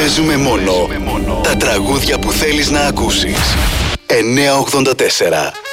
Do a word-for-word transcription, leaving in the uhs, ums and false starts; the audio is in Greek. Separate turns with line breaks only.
Παίζουμε μόνο τα τραγούδια που θέλεις να ακούσεις. εννιά ογδόντα τέσσερα